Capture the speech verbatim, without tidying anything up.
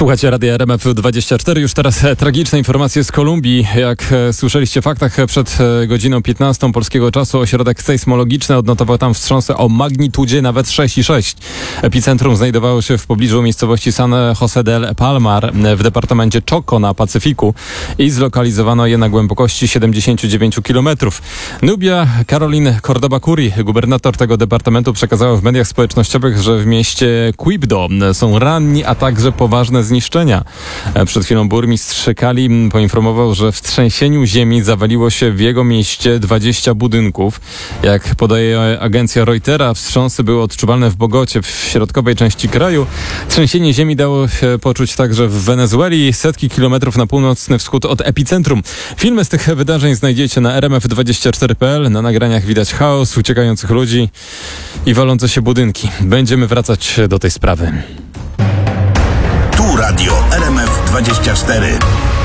Słuchajcie Radia R M F dwadzieścia cztery. Już teraz e, tragiczne informacje z Kolumbii. Jak e, słyszeliście w faktach, e, przed e, godziną piętnastą polskiego czasu ośrodek sejsmologiczny odnotował tam wstrząsy o magnitudzie nawet sześć i sześć. Epicentrum znajdowało się w pobliżu miejscowości San José del Palmar e, w departamencie Chocó na Pacyfiku i zlokalizowano je na głębokości siedemdziesiąt dziewięć kilometrów. Nubia Carolyn Cordoba Curry, gubernator tego departamentu, przekazała w mediach społecznościowych, że w mieście Quibdó są ranni, a także poważne zniszczenia. Przed chwilą burmistrz Cali poinformował, że w trzęsieniu ziemi zawaliło się w jego mieście dwadzieścia budynków. Jak podaje agencja Reutera, wstrząsy były odczuwalne w Bogocie, w środkowej części kraju. Trzęsienie ziemi dało się poczuć także w Wenezueli, setki kilometrów na północny wschód od epicentrum. Filmy z tych wydarzeń znajdziecie na R M F dwadzieścia cztery kropka p l. Na nagraniach widać chaos, uciekających ludzi i walące się budynki. Będziemy wracać do tej sprawy. Tu Radio R M F dwadzieścia cztery.